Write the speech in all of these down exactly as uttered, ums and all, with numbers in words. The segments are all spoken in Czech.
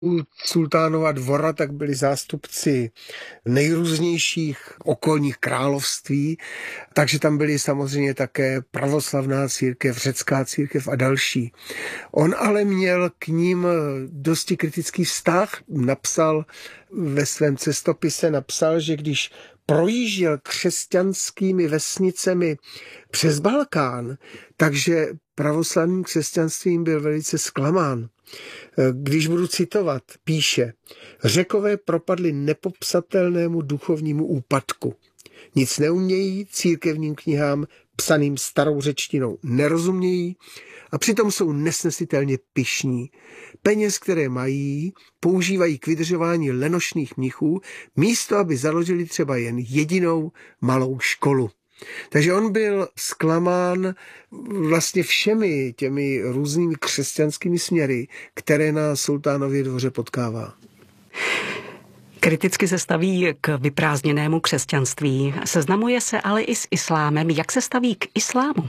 U sultánova dvora tak byli zástupci nejrůznějších okolních království, takže tam byly samozřejmě také pravoslavná církev, řecká církev a další. On ale měl k ním dosti kritický vztah, napsal ve svém cestopise, napsal, že když projížděl křesťanskými vesnicemi přes Balkán, takže pravoslavným křesťanstvím byl velice zklamán. Když budu citovat, píše, Řekové propadli nepopsatelnému duchovnímu úpadku. Nic neumějí, církevním knihám psaným starou řečtinou nerozumějí a přitom jsou nesnesitelně pyšní. Peněz, které mají, používají k vydržování lenošných mnichů, místo aby založili třeba jen jedinou malou školu. Takže on byl zklamán vlastně všemi těmi různými křesťanskými směry, které na sultánově dvoře potkává. Kriticky se staví k vyprázdněnému křesťanství. Seznamuje se ale i s islámem. Jak se staví k islámu?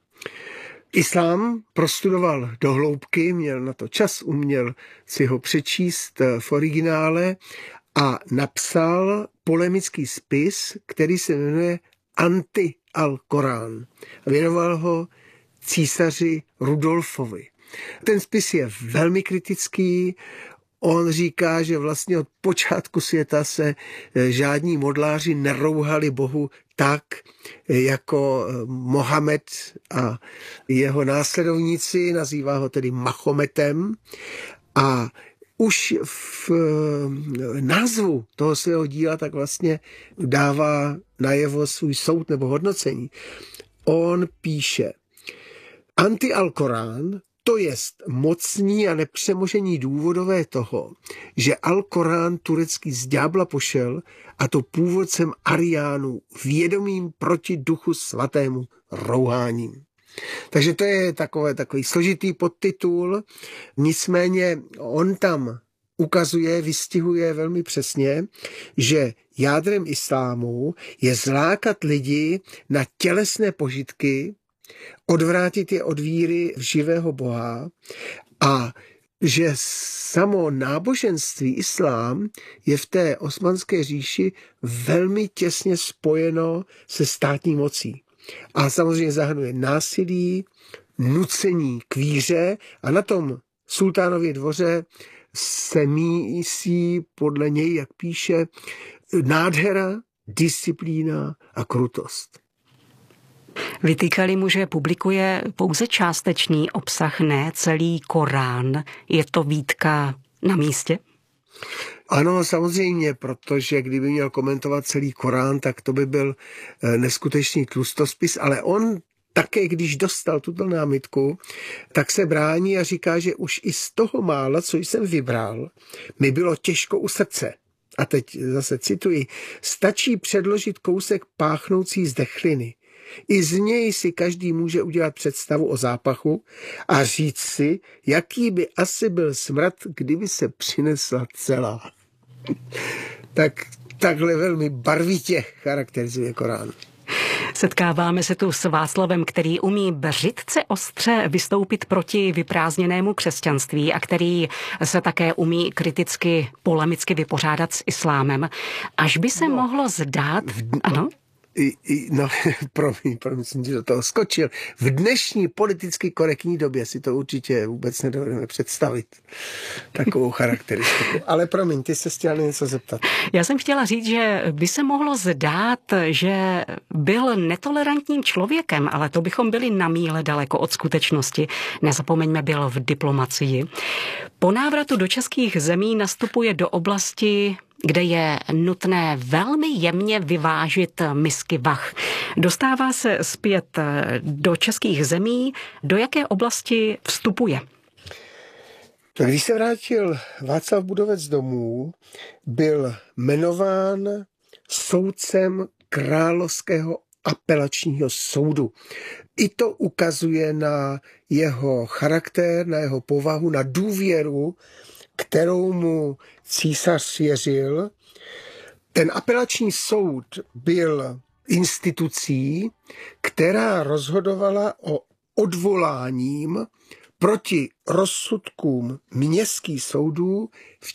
Islám prostudoval do hloubky, měl na to čas, uměl si ho přečíst v originále a napsal polemický spis, který se jmenuje Anti al-Korán. Věnoval ho císaři Rudolfovi. Ten spis je velmi kritický. On říká, že vlastně od počátku světa se žádní modláři nerouhali Bohu tak, jako Mohamed a jeho následovníci, nazývá ho tedy Mahometem. A už v názvu toho svého díla tak vlastně dává najevo svůj soud nebo hodnocení. On píše, Anti al-Korán, to jest mocní a nepřemožení důvodové toho, že al-Korán turecký z ďábla pošel, a to původcem Ariánů, vědomým proti duchu svatému rouháním. Takže to je takové, takový složitý podtitul, nicméně on tam ukazuje, vystihuje velmi přesně, že jádrem islámu je zlákat lidi na tělesné požitky, odvrátit je od víry v živého Boha a že samo náboženství islám je v té osmanské říši velmi těsně spojeno se státní mocí. A samozřejmě zahrnuje násilí, nucení k víře a na tom sultánově dvoře se mísí podle něj, jak píše, nádhera, disciplína a krutost. Vytýkali mu, že publikuje pouze částečný obsah, ne celý Korán. Je to výtka na místě? Ano, samozřejmě, protože kdyby měl komentovat celý Korán, tak to by byl neskutečný tlustospis, ale on také, když dostal tuto námitku, tak se brání a říká, že už i z toho mála, co jsem vybral, mi bylo těžko u srdce. A teď zase cituji, stačí předložit kousek páchnoucí zdechliny. I z něj si každý může udělat představu o zápachu a říct si, jaký by asi byl smrad, kdyby se přinesla celá. tak takhle velmi barvitě charakterizuje Korán. Setkáváme se tu s Václavem, který umí břitce ostře vystoupit proti vyprázdněnému křesťanství a který se také umí kriticky, polemicky vypořádat s islámem. Až by se no. mohlo zdát... Ano? I, i, no, promiň, promiň, jsem ti do toho skočil. V dnešní politicky korektní době si to určitě vůbec nedovedeme představit. Takovou charakteristiku. Ale promiň, ty se chtěla něco zeptat. Já jsem chtěla říct, že by se mohlo zdát, že byl netolerantním člověkem, ale to bychom byli na míle daleko od skutečnosti. Nezapomeňme, byl v diplomacii. Po návratu do českých zemí nastupuje do oblasti, kde je nutné velmi jemně vyvážit misky vah. Dostává se zpět do českých zemí. Do jaké oblasti vstupuje? Když se vrátil Václav Budovec domů, byl jmenován soudcem Královského apelačního soudu. I to ukazuje na jeho charakter, na jeho povahu, na důvěru, kterou mu císař svěřil. Ten apelační soud byl institucí, která rozhodovala o odvoláním proti rozsudkům městských soudů v